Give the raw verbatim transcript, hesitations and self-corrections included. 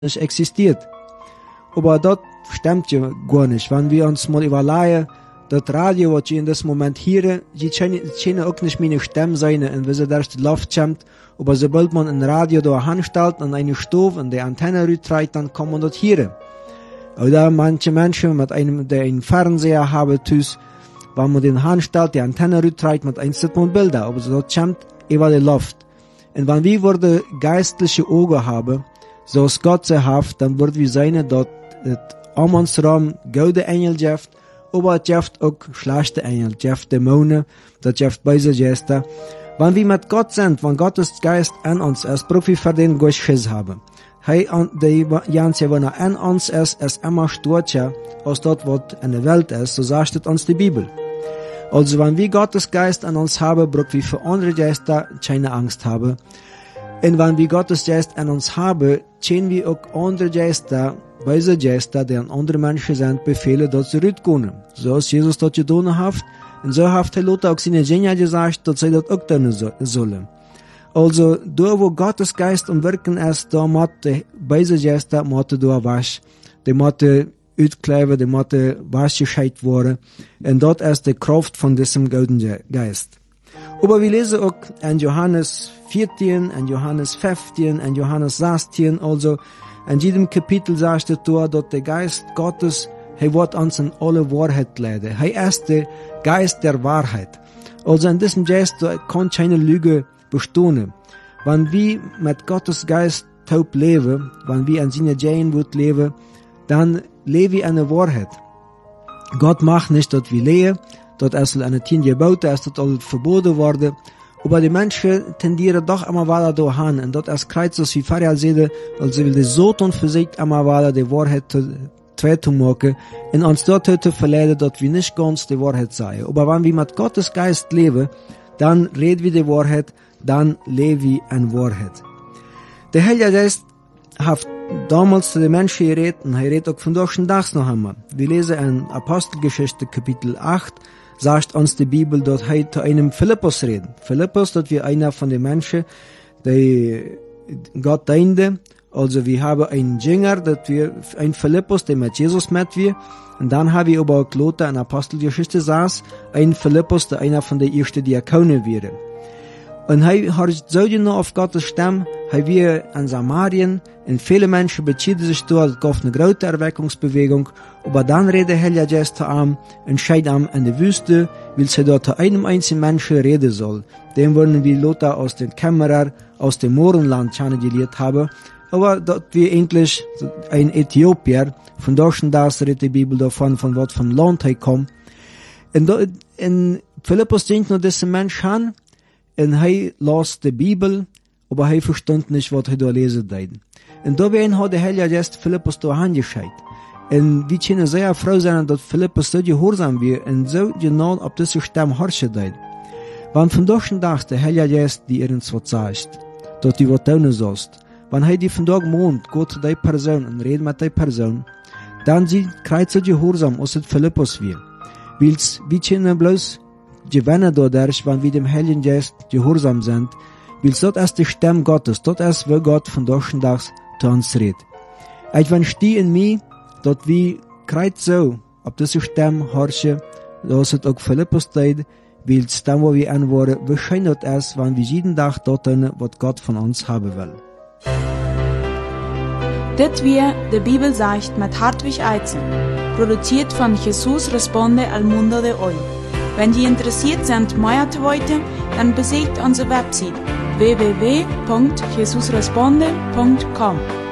nicht existiert. Aber das stimmt ja gar nicht. Wenn wir uns mal überlegen, das Radio, was ich in diesem Moment höre, die können auch nicht meine Stimme sein, und wie sie durch die Luft kommt. Aber sobald man ein Radio da anstellt, an eine Stufe, und die Antenne rüttreibt, dann kann man das hören. Oder manche Menschen mit einem, der einen Fernseher haben, tüß, wenn man den anstellt, die Antenne rüttreibt, mit einem sieht man Bilder, aber so das kommt über die Luft. Und wenn wir würde geistliche Augen haben, so es Gott sie hat, dann wird wir sehen, dass es um uns herum gute Engel gibt, aber es gibt auch schlechte Engel, es gibt Dämonen, das gibt böse Geister. Wenn wir mit Gott sind, wenn Gottes Geist an uns ist, brauchen wir für den Gott Schiss haben. Hey, die Janse, wenn er an uns ist, ist immer stärker als dort, was in der Welt ist, so sagt uns die Bibel. Also, wenn wir Gottes Geist an uns haben, brauchen wir für andere Geister keine Angst haben. Und wenn wir Gottes Geist an uns haben, können wir auch andere Geister, böse Geister, die an andere Menschen sind, befehlen, dass sie zurückkommen. So ist Jesus das getan hat. Und so hat er Lothar auch seine Genia gesagt, dass sie das auch tun sollen. Also, da wo Gottes Geist am Wirken ist, da muss die böse Geister, muss da wasch, die muss uitkleven, die muss waschgescheit worden. Und dort ist die Kraft von diesem guten Geist. Aber wir lesen auch in Johannes vierzehn, in Johannes fünfzehn, in Johannes sechzehn, also in jedem Kapitel sagt es da, dass der Geist Gottes, er wird uns in alle Wahrheit leiten. Er ist der Geist der Wahrheit. Also in diesem Geist kann keine Lüge bestehen. Wenn wir mit Gottes Geist taub leben, wenn wir an seiner Gehwut leben, dann leben wir in der Wahrheit. Gott macht nicht, dass wir leben, dort ist eine Tien gebaut, da ist das alles verboten worden. Aber die Menschen tendieren doch immer weiter dahin. Und dort ist kreuz, dass wie Pfarrer sagte, weil sie will die Soton für sich immer weiter die Wahrheit zwei zu machen. Und uns dort heute verleiten, dass wir nicht ganz die Wahrheit sagen. Aber wenn wir mit Gottes Geist leben, dann reden wir die Wahrheit, dann leben wir in Wahrheit. Der Heilige Geist hat damals zu den Menschen geredet, und er redet auch von deutschen Tags noch einmal. Wir lesen in Apostelgeschichte Kapitel acht, sagt uns die Bibel, dass er zu einem Philippus redet. Philippus, das wir einer von den Menschen, die Gott diente. Also wir haben einen Jünger, das wir, ein Philippus, der mit Jesus mit wir. Und dann haben wir aber auch Lothar in Apostelgeschichte saß, ein Philippus, der einer von den ersten Diakonen wäre. Und er hat so genau auf Gottes Stimme, er wir in Samarien, und viele Menschen beziehen sich dort, es gab eine große Erweckungsbewegung, aber dann redet Heilige Geist zu ihm und scheit ihm in der Wüste, weil sie dort zu einem einzigen Menschen reden soll. Den wollen wir Lothar aus den Kämmerer, aus dem Mohrenland kennengelernt haben, aber dort wir eigentlich ein Äthiopier, von deutschen das redet die Bibel davon, von was von Land er kommt. Und in Philippus denkt nur diesen Mensch an, und er las die Bibel, aber er verstand nicht, was er da lesen wollte. Und dabei hat der Heilige Geist Philippus da angescheit. Und wir können sehr froh sein, dass Philippus so gehorsam wird und so genau auf diese Stimme horchen wollte. Wenn von deutschen Tag der Heilige Geist die irgendwas sagt, dass du was tun sollst, wenn er die von Tag Mond geht zu der Person und redet mit der Person, dann sie kreuz so gehorsam, als es Philippus wird. Weil wir können bloß gewinnen dadurch, wenn wir dem Heiligen Geist gehorsam sind, weil dort ist die Stimme Gottes, dort ist, wo Gott von deutschen Tags zu uns redet. Ich wenn die in mir, dort wir kreuz so, auf diese Stimme horchen, dass es auch Philippus steht, weil es dann, wo wir anworden, wie schön dort ist, wenn wir jeden Tag dort tun, was Gott von uns haben will. Das wir, die Bibel sagt, mit Hartwig Eizen, produziert von Jesus Responde al Mundo de Hoy. Wenn Sie interessiert sind, mehr zu wissen, dann besucht unsere Website w w w punkt jesus responde punkt com.